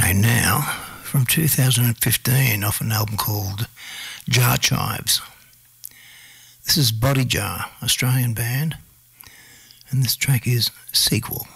Okay, now from 2015 off an album called Jar Chives. This is Body Jar, Australian band, and this track is Sequel.